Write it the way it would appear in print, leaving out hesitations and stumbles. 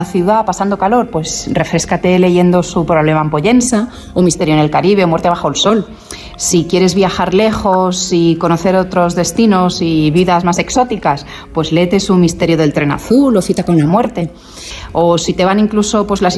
ciudad pasando calor, pues refréscate leyendo Su problema en Pollensa, o Misterio en el Caribe, o Muerte bajo el sol. Si quieres viajar lejos y conocer otros destinos y vidas más exóticas, pues léete Su Misterio del tren azul o Cita con la muerte. O si te van incluso pues las